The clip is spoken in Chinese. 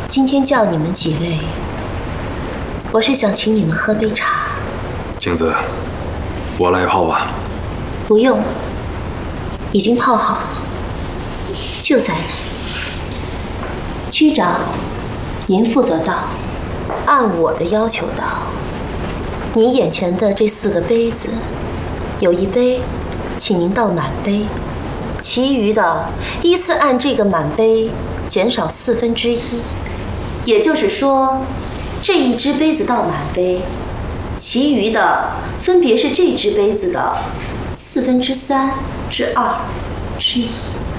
今天叫你们几位，我是想请你们喝杯茶。 镜子，我来泡吧。 不用，已经泡好了，就在那。区长，您负责倒，按我的要求倒。你眼前的这4个杯子，有1杯，请您倒满杯，其余的依次按这个满杯减少1/4。也就是说，这一只杯子倒满杯，其余的分别是这只杯子的3/4、1/2。